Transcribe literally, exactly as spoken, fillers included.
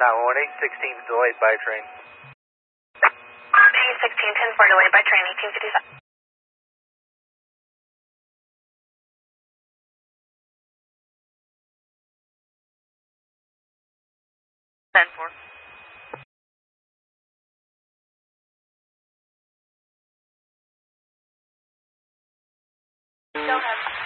nine one eight, sixteen delayed by train. Hey, sixteen ten four delayed by train, eighteen fifty-seven. ten four. Don't have